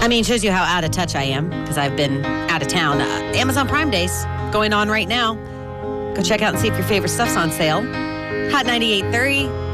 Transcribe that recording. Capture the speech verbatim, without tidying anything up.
mean, shows you how out of touch I am because I've been out of town. Uh, Amazon Prime Days going on right now. Go check out and see if your favorite stuff's on sale. Hot ninety-eight point three.